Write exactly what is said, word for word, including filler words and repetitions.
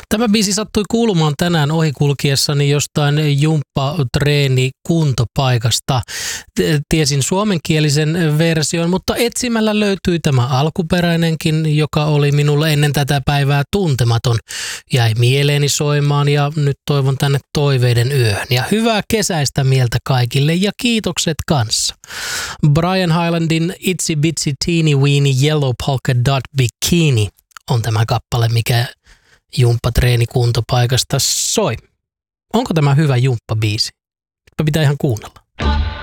Tämä biisi sattui kuulumaan tänään ohikulkiessani jostain jumppatreeni kuntopaikasta. Tiesin suomenkielisen version, mutta etsimällä löytyi tämä alkuperäinenkin, joka oli minulle ennen tätä päivää tuntematon. Jäi mieleeni soimaan ja nyt toivon tänne toiveiden yöhön. Ja hyvää kesäistä mieltä kaikille ja kiitokset kanssa. Brian Hylandin Itsy Bitsy Teeny Weeny Yellow Polka Dot Bikini on tämä kappale, mikä jumppatreeni kuntopaikasta soi. Onko tämä hyvä jumppabiisi? Pitää ihan kuunnella.